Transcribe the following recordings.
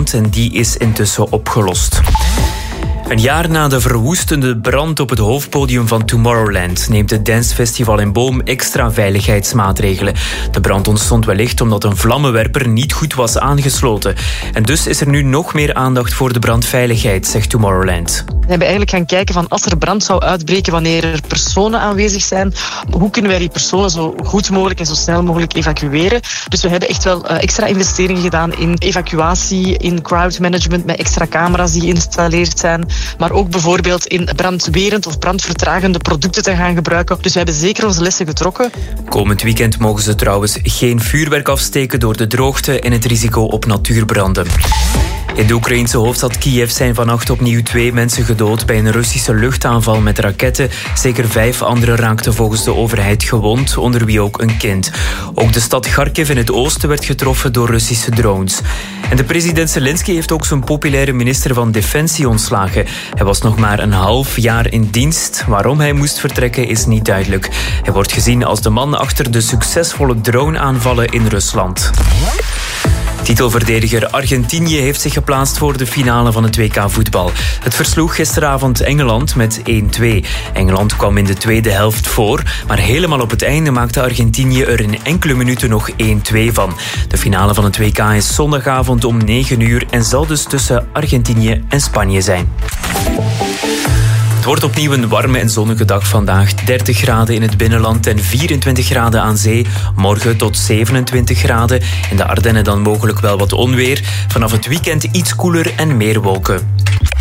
brand en die is intussen opgelost. Een jaar na de verwoestende brand op het hoofdpodium van Tomorrowland neemt het dancefestival in Boom extra veiligheidsmaatregelen. De brand ontstond wellicht omdat een vlammenwerper niet goed was aangesloten. En dus is er nu nog meer aandacht voor de brandveiligheid, zegt Tomorrowland. We hebben eigenlijk gaan kijken van als er brand zou uitbreken wanneer er personen aanwezig zijn, hoe kunnen wij die personen zo goed mogelijk en zo snel mogelijk evacueren. Dus we hebben echt wel extra investeringen gedaan in evacuatie, in crowd management met extra camera's die geïnstalleerd zijn, maar ook bijvoorbeeld in brandwerend of brandvertragende producten te gaan gebruiken. Dus we hebben zeker onze lessen getrokken. Komend weekend mogen ze trouwens geen vuurwerk afsteken door de droogte en het risico op natuurbranden. In de Oekraïense hoofdstad Kiev zijn vannacht opnieuw 2 mensen gedood bij een Russische luchtaanval met raketten. Zeker 5 anderen raakten volgens de overheid gewond, onder wie ook een kind. Ook de stad Kharkiv in het oosten werd getroffen door Russische drones. En de president Zelensky heeft ook zijn populaire minister van Defensie ontslagen. Hij was nog maar een half jaar in dienst. Waarom hij moest vertrekken is niet duidelijk. Hij wordt gezien als de man achter de succesvolle droneaanvallen in Rusland. Titelverdediger Argentinië heeft zich geplaatst voor de finale van het WK voetbal. Het versloeg gisteravond Engeland met 1-2. Engeland kwam in de tweede helft voor, maar helemaal op het einde maakte Argentinië er in enkele minuten nog 1-2 van. De finale van het WK is zondagavond om 9 uur en zal dus tussen Argentinië en Spanje zijn. Het wordt opnieuw een warme en zonnige dag vandaag. 30 graden in het binnenland en 24 graden aan zee. Morgen tot 27 graden. In de Ardennen dan mogelijk wel wat onweer. Vanaf het weekend iets koeler en meer wolken.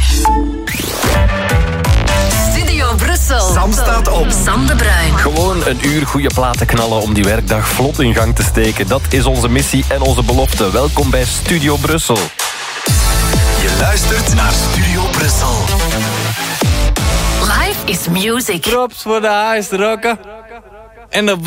Studio Brussel. Sam staat op. Sam de Bruin. Gewoon een uur goede platen knallen om die werkdag vlot in gang te steken. Dat is onze missie en onze belofte. Welkom bij Studio Brussel. Je luistert naar Studio Brussel. Life is music. Props voor de highest rocken. En de